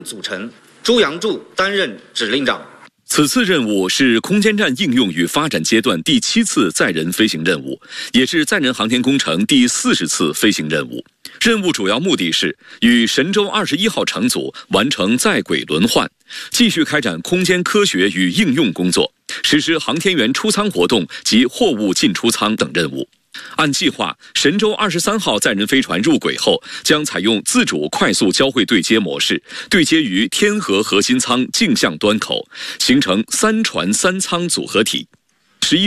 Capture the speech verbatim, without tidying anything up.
组成，朱阳柱担任指令长。 此次任务是空间站应用与发展阶段第七次载人飞行任务，也是载人航天工程第四十次飞行任务。任务主要目的是与神舟二十一号乘组完成在轨轮换，继续开展空间科学与应用工作，实施航天员出舱活动及货物进出舱等任务。按计划，神舟二十三号载人飞船入轨后，将采用自主快速交会对接模式，对接于天河核心舱径向端口，形成三船三舱组合体。